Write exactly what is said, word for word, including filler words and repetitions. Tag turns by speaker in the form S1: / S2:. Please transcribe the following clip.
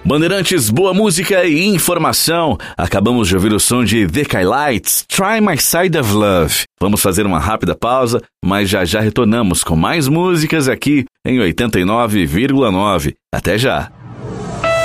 S1: Bandeirantes, boa música e informação. Acabamos de ouvir o som de The Kylights, Try My Side of Love. Vamos fazer uma rápida pausa, mas já já retornamos com mais músicas aqui em oitenta e nove vírgula nove. Até já!